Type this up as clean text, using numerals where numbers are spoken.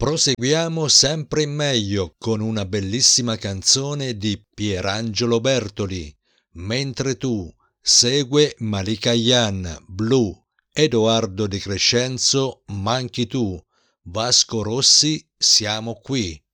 Proseguiamo sempre in meglio con una bellissima canzone di Pierangelo Bertoli. Mentre tu, segue Malika Yan, Blu, Edoardo De Crescenzo, Manchi tu, Vasco Rossi, siamo qui.